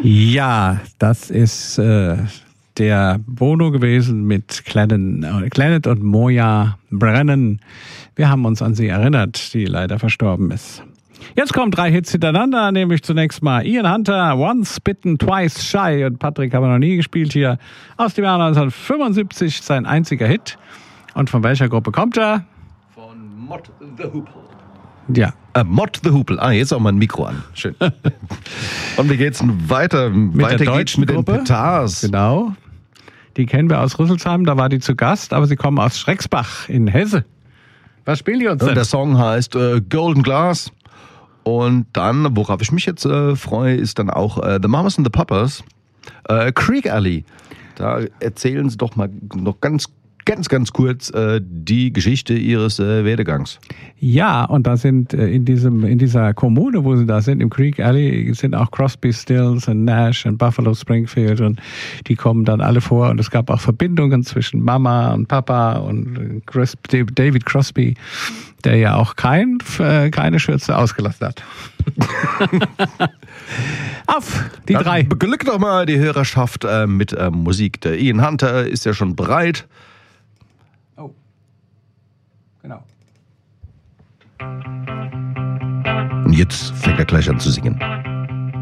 Ja, das ist der Bono gewesen mit Clannad und Moya Brennan. Wir haben uns an sie erinnert, die leider verstorben ist. Jetzt kommen 3 Hits hintereinander, nämlich zunächst mal Ian Hunter, Once Bitten, Twice Shy. Und Patrick haben wir noch nie gespielt hier. Aus dem Jahr 1975, sein einziger Hit. Und von welcher Gruppe kommt er? Von Mott the Hoople. Ja. Mott the Hoople. Jetzt auch mal ein Mikro an. Schön. Und wie geht's denn weiter? Weiter geht's mit den Petars. Genau. Die kennen wir aus Rüsselsheim, da war die zu Gast, aber sie kommen aus Schrecksbach in Hesse. Was spielen die uns denn? Der Song heißt Golden Glass. Und dann, worauf ich mich jetzt freue, ist dann auch The Mamas and the Papas, Creek Alley. Da erzählen sie doch mal noch ganz kurz die Geschichte ihres Werdegangs. Ja, und da sind in dieser Kommune, wo sie da sind, im Creek Alley, sind auch Crosby, Stills und Nash und Buffalo Springfield und die kommen dann alle vor und es gab auch Verbindungen zwischen Mama und Papa und David Crosby, der ja auch keine Schürze ausgelassen hat. Auf die dann 3. Beglückt doch mal die Hörerschaft mit Musik. Der Ian Hunter ist ja schon bereit. Oh, genau. Und jetzt fängt er gleich an zu singen.